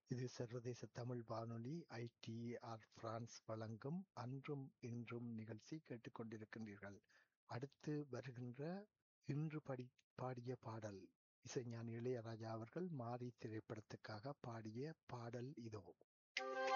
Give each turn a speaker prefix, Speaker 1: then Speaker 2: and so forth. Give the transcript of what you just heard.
Speaker 1: இது சர்வதேச தமிழ் வானொலி ஐடிஆர் பிரான்ஸ் வழங்கும் அன்றும் இன்றும் நிகழ்ச்சி கேட்டுக்கொண்டிருக்கின்றீர்கள். அடுத்து வருகின்ற இன்று பாடிய பாடல் இசைஞானி இளையராஜா அவர்கள் மாரி திரைப்படத்துக்காக பாடிய பாடல் இதோ.